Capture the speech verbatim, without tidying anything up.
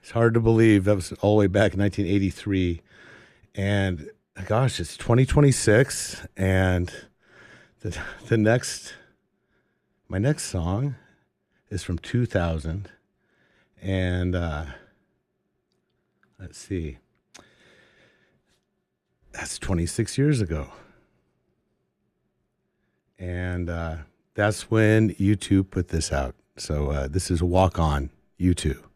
It's hard to believe that was all the way back in nineteen eighty-three. And gosh, it's twenty twenty-six. And the, the next, my next song is from two thousand. And uh, let's see, that's twenty-six years ago. And uh, that's when U two put this out. So uh, this is Walk On, U two.